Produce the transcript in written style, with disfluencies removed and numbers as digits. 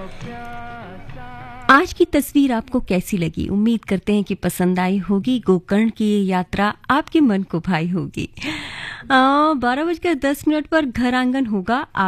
आज की तस्वीर आपको कैसी लगी? उम्मीद करते हैं कि पसंद आई होगी। गोकर्ण की ये यात्रा आपके मन को भाई होगी। 12:10 पर घर आंगन होगा